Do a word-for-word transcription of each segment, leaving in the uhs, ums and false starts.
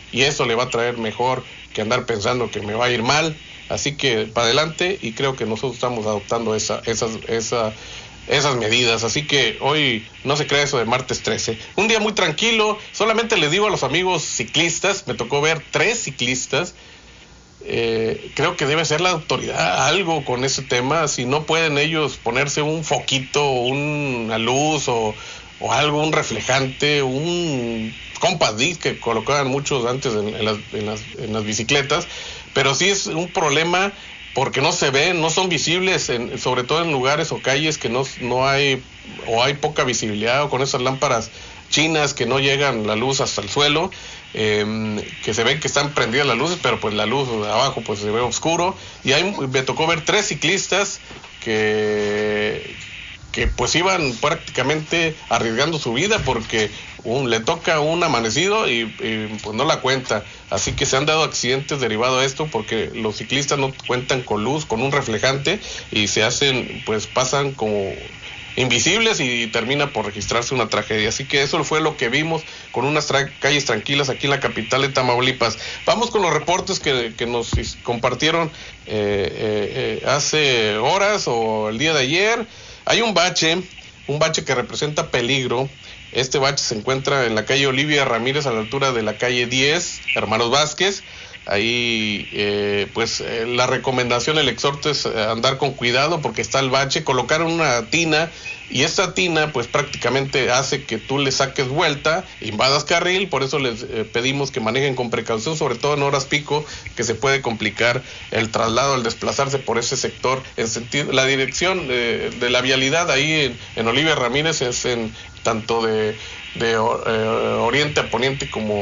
y eso le va a traer mejor que andar pensando que me va a ir mal. Así que para adelante, y creo que nosotros estamos adoptando esa, esas, esa, esas medidas. Así que hoy no se crea eso de martes trece. Un día muy tranquilo, solamente les digo a los amigos ciclistas, me tocó ver tres ciclistas. Eh, creo que debe ser la autoridad algo con ese tema. Si no pueden ellos ponerse un foquito, una luz o, o algo, un reflejante, un compass disc que colocaban muchos antes en, en, las, en, las, en las bicicletas, pero sí es un problema porque no se ven, no son visibles, en, sobre todo en lugares o calles que no, no hay, o hay poca visibilidad, o con esas lámparas chinas que no llegan la luz hasta el suelo, eh, que se ven que están prendidas las luces, pero pues la luz de abajo pues se ve oscuro. Y ahí me tocó ver tres ciclistas que, que pues iban prácticamente arriesgando su vida porque un, le toca un amanecido y, y pues no la cuenta. Así que se han dado accidentes derivados a esto porque los ciclistas no cuentan con luz, con un reflejante, y se hacen, pues pasan como invisibles y termina por registrarse una tragedia. Así que eso fue lo que vimos con unas tra- calles tranquilas aquí en la capital de Tamaulipas. Vamos con los reportes que, que nos compartieron eh, eh, eh, hace horas o el día de ayer. Hay un bache, un bache que representa peligro. Este bache se encuentra en la calle Olivia Ramírez, a la altura de la calle diez, Hermanos Vázquez. Ahí, eh, pues, eh, la recomendación, el exhorto es andar con cuidado porque está el bache. Colocaron una tina y esta tina, pues, prácticamente hace que tú le saques vuelta, invadas carril. Por eso les eh, pedimos que manejen con precaución, sobre todo en horas pico, que se puede complicar el traslado, el desplazarse por ese sector. En sentido, la dirección eh, de la vialidad ahí en, en Olivia Ramírez es en tanto de, de eh, oriente a poniente como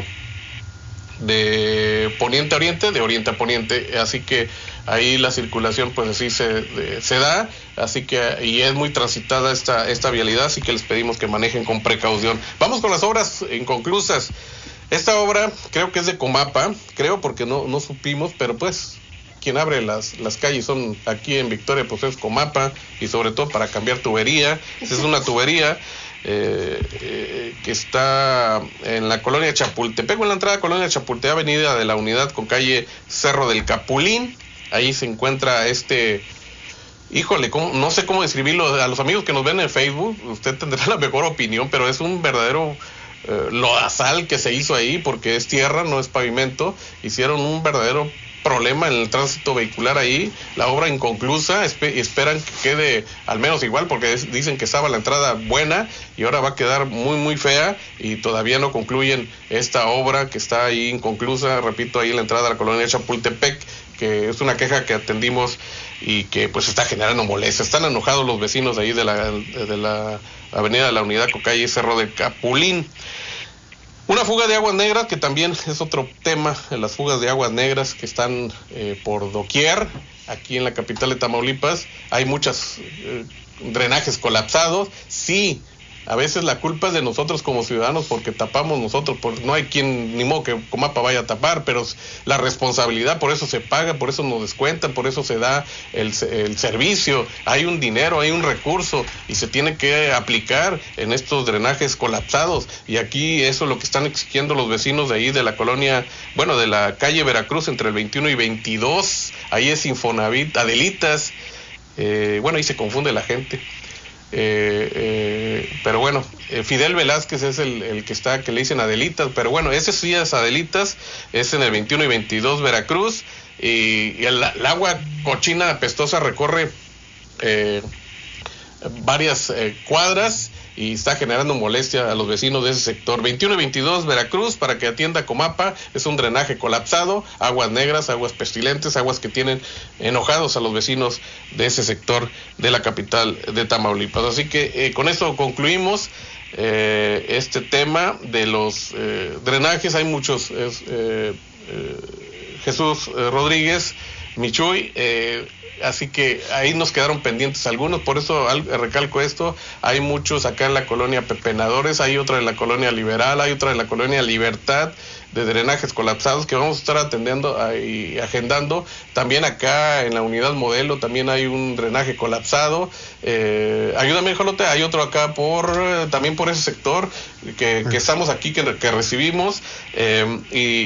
de poniente a oriente, de oriente a poniente, así que ahí la circulación pues así se, de, se da, así que y es muy transitada esta, esta vialidad, así que les pedimos que manejen con precaución. Vamos con las obras inconclusas. Esta obra creo que es de Comapa, creo porque no, no supimos, pero pues quien abre las, las calles son aquí en Victoria, pues es Comapa, y sobre todo para cambiar tubería. Es una tubería Eh, eh, que está en la colonia Chapultepec, en la entrada de colonia Chapultepec, avenida de la Unidad con calle Cerro del Capulín. Ahí se encuentra este, híjole, ¿cómo? No sé cómo describirlo. A los amigos que nos ven en Facebook, usted tendrá la mejor opinión, pero es un verdadero eh, lodazal que se hizo ahí, porque es tierra, no es pavimento. Hicieron un verdadero problema en el tránsito vehicular ahí, la obra inconclusa, espe- esperan que quede al menos igual, porque es, dicen que estaba la entrada buena y ahora va a quedar muy muy fea, y todavía no concluyen esta obra que está ahí inconclusa, repito, ahí en la entrada de la colonia Chapultepec, que es una queja que atendimos y que pues está generando molestia. Están enojados los vecinos de ahí de la, de la avenida de la Unidad con calle Cerro del Capulín. Una fuga de aguas negras, que también es otro tema, las fugas de aguas negras que están eh, por doquier, aquí en la capital de Tamaulipas. Hay muchos eh, drenajes colapsados. Sí, a veces la culpa es de nosotros como ciudadanos porque tapamos nosotros, porque no hay quien, ni modo que Comapa vaya a tapar, pero la responsabilidad, por eso se paga, por eso nos descuentan, por eso se da el, el servicio. Hay un dinero, hay un recurso y se tiene que aplicar en estos drenajes colapsados, y aquí eso es lo que están exigiendo los vecinos de ahí de la colonia, bueno, de la calle Veracruz entre el veintiuno y veintidós. Ahí es Infonavit, Adelitas, eh, bueno, ahí se confunde la gente. Eh, eh, pero bueno, eh, Fidel Velázquez es el, el que está, que le dicen Adelitas, pero bueno, ese sí es Adelitas, es en el veintiuno y veintidós Veracruz, y, y el, el agua cochina apestosa recorre eh, varias eh, cuadras y está generando molestia a los vecinos de ese sector. veintiuno y veintidós Veracruz, para que atienda Comapa. Es un drenaje colapsado, aguas negras, aguas pestilentes, aguas que tienen enojados a los vecinos de ese sector de la capital de Tamaulipas. Así que eh, con esto concluimos eh, este tema de los eh, drenajes. Hay muchos, eh, eh, Jesús eh, Rodríguez, Michuy, eh, así que ahí nos quedaron pendientes algunos, por eso al, recalco esto. Hay muchos acá en la colonia Pepenadores, hay otra en la colonia Liberal, hay otra en la colonia Libertad, de drenajes colapsados que vamos a estar atendiendo y agendando. También acá en la unidad modelo también hay un drenaje colapsado. Eh, ayúdame, Jolote, hay otro acá por también por ese sector que, que estamos aquí, que, que recibimos, eh, y